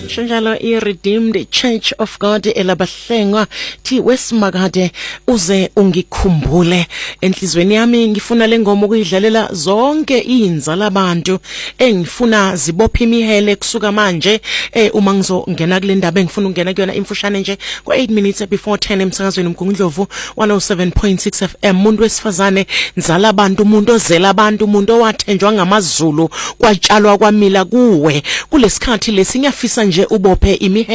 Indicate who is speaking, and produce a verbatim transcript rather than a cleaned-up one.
Speaker 1: Shanjalo i Redeemed Church of God elabahlengwa thi weSimakade uze ungikhumbule enhlizweni yami ngifuna lengoma ukuyidlalela zonke inzala abantu engifuna zibopha imihele kusuka manje eh uma ngizongena kule ndaba engifuna ungena kuyona imfushane nje kwa eight minutes before ten emsakazweni mgungundlovu one oh seven point six F M umuntu wesifazane nzala abantu umuntu ozela abantu umuntu owathenjwa ngamazulu kwatshalwa kwamila kuwe kulesikhathi lesinyafisa nje ubophe imihe